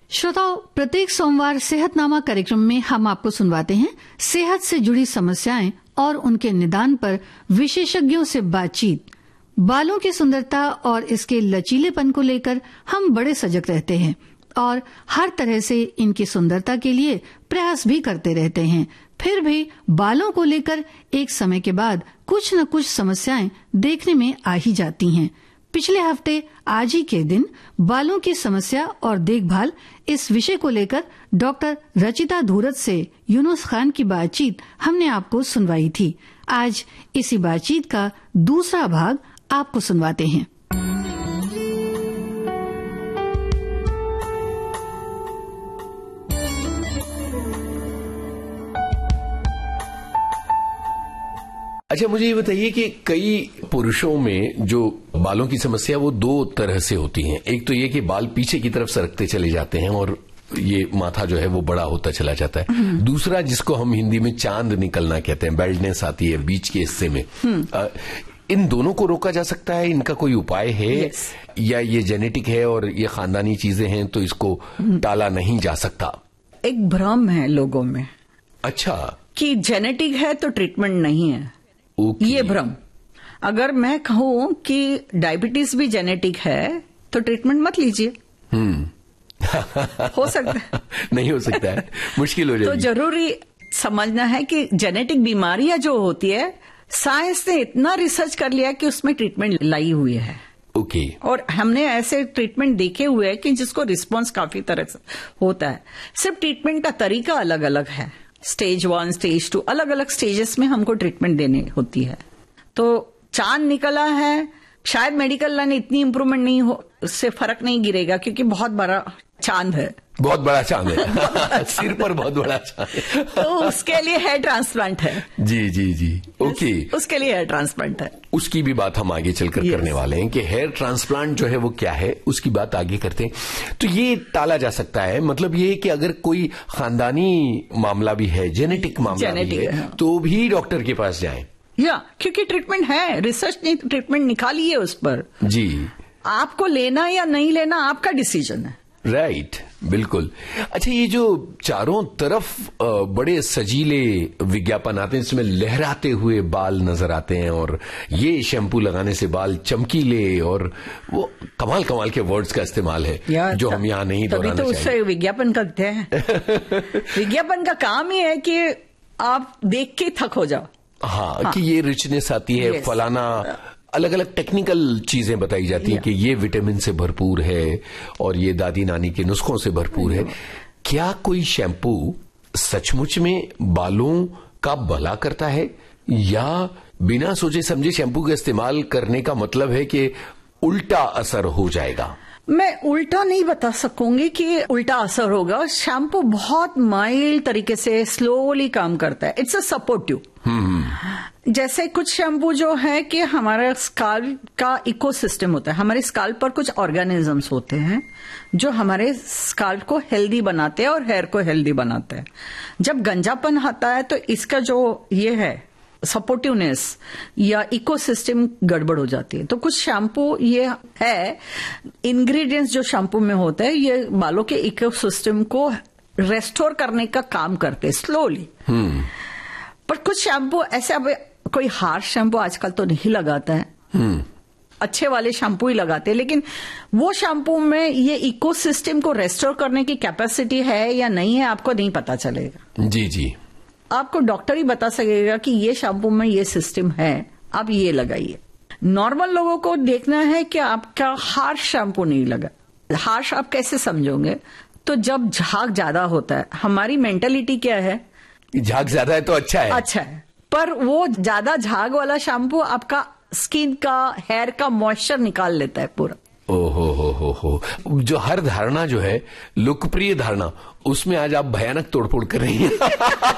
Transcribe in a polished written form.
श्रोताओं, प्रत्येक सोमवार सेहतनामा कार्यक्रम में हम आपको सुनवाते हैं सेहत से जुड़ी समस्याएं और उनके निदान पर विशेषज्ञों से बातचीत। बालों की सुंदरता और इसके लचीलेपन को लेकर हम बड़े सजग रहते हैं और हर तरह से इनकी सुंदरता के लिए प्रयास भी करते रहते हैं। फिर भी बालों को लेकर एक समय के बाद कुछ न कुछ समस्याएं देखने में आ ही जाती हैं। पिछले हफ्ते आज ही के दिन बालों की समस्या और देखभाल इस विषय को लेकर डॉक्टर रचिता धूरत से यूनुस खान की बातचीत हमने आपको सुनवाई थी। आज इसी बातचीत का दूसरा भाग आपको सुनवाते हैं। अच्छा, मुझे ये बताइए कि कई पुरुषों में जो बालों की समस्या वो दो तरह से होती हैं। एक तो ये कि बाल पीछे की तरफ सरकते चले जाते हैं और ये माथा जो है वो बड़ा होता चला जाता है। दूसरा, जिसको हम हिंदी में चांद निकलना कहते हैं, बेल्डनेस आती है बीच के हिस्से में। इन दोनों को रोका जा सकता है? इनका कोई उपाय है? या ये जेनेटिक है और ये खानदानी चीजें हैं तो इसको टाला नहीं जा सकता? एक भ्रम है लोगों में। अच्छा, कि जेनेटिक है तो ट्रीटमेंट नहीं है। ये भ्रम। अगर मैं कहूं कि डायबिटीज भी जेनेटिक है तो ट्रीटमेंट मत लीजिए। हो सकता है? नहीं हो सकता है, मुश्किल हो जाएगी। तो जरूरी समझना है कि जेनेटिक बीमारियां जो होती है, साइंस ने इतना रिसर्च कर लिया कि उसमें ट्रीटमेंट लाई हुई है। ओके। और हमने ऐसे ट्रीटमेंट देखे हुए हैं कि जिसको रिस्पांस काफी तरह से होता है। सिर्फ ट्रीटमेंट का तरीका अलग अलग है। स्टेज 1, स्टेज 2, अलग अलग स्टेजेस में हमको ट्रीटमेंट देनी होती है। तो चांद निकला है, शायद मेडिकल लाइन इतनी इंप्रूवमेंट नहीं हो, उससे फर्क नहीं गिरेगा क्योंकि बहुत बड़ा चांद है। बहुत बड़ा चांद है। सिर पर बहुत बड़ा चांद है। तो उसके लिए हेयर ट्रांसप्लांट है। जी जी जी, ओके। उसके लिए हेयर ट्रांसप्लांट है। उसकी भी बात हम आगे चलकर करने वाले हैं कि हेयर ट्रांसप्लांट जो है वो क्या है, उसकी बात आगे करते हैं। तो ये टाला जा सकता है, मतलब ये कि अगर कोई खानदानी मामला भी है, जेनेटिक मामला भी है, तो भी डॉक्टर के पास जाएं। क्योंकि ट्रीटमेंट है, रिसर्च ने ट्रीटमेंट निकाली है उस पर। जी, आपको लेना या नहीं लेना आपका डिसीजन है। राइट, बिल्कुल। अच्छा, ये जो चारों तरफ बड़े सजीले विज्ञापन आते हैं, इसमें लहराते हुए बाल नजर आते हैं और ये शैम्पू लगाने से बाल चमकीले, और वो कमाल कमाल के वर्ड्स का इस्तेमाल है जो हम यहाँ नहीं दोहराना चाहेंगे। तो उससे विज्ञापन करते हैं। विज्ञापन का काम ही है कि आप देख के थक हो जाओ। हाँ, कि ये रिचनेस आती है, फलाना अलग अलग टेक्निकल चीजें बताई जाती हैं कि ये विटामिन से भरपूर है और ये दादी नानी के नुस्खों से भरपूर है। क्या कोई शैम्पू सचमुच में बालों का भला करता है, या बिना सोचे समझे शैम्पू का इस्तेमाल करने का मतलब है कि उल्टा असर हो जाएगा? मैं उल्टा नहीं बता सकूंगी कि उल्टा असर होगा। शैम्पू बहुत माइल्ड तरीके से स्लोली काम करता है। It's a supportive. जैसे कुछ शैम्पू जो है कि हमारे स्काल्प का इकोसिस्टम होता है, हमारे स्काल्प पर कुछ ऑर्गेनिजम्स होते हैं जो हमारे स्काल्प को हेल्दी बनाते हैं और हेयर को हेल्दी बनाते हैं। जब गंजापन आता है तो इसका जो ये है सपोर्टिवनेस या इकोसिस्टम गड़बड़ हो जाती है। तो कुछ शैम्पू ये है, इंग्रेडिएंट्स जो शैम्पू में होते हैं ये बालों के इकोसिस्टम को रेस्टोर करने का काम करते हैं स्लोली। पर कुछ शैम्पू ऐसे, अब कोई हार्श शैम्पू आजकल तो नहीं लगाता है। अच्छे वाले शैम्पू ही लगाते हैं, लेकिन वो शैम्पू में ये इकोसिस्टम को रेस्टोर करने की कैपेसिटी है या नहीं है आपको नहीं पता चलेगा। जी जी, आपको डॉक्टर ही बता सकेगा कि ये शैम्पू में ये सिस्टम है, आप ये लगाइए। नॉर्मल लोगों को देखना है कि आपका हार्श शैम्पू नहीं लगा। हार्श आप कैसे समझोगे? तो जब झाग ज्यादा होता है, हमारी मेंटालिटी क्या है, झाग ज्यादा है तो अच्छा है। अच्छा है, पर वो ज्यादा झाग वाला शैम्पू आपका स्किन का, हेयर का मॉइस्चर निकाल लेता है पूरा। हो। जो हर धारणा जो है लोकप्रिय धारणा, उसमें आज आप भयानक तोड़फोड़ कर रही हैं।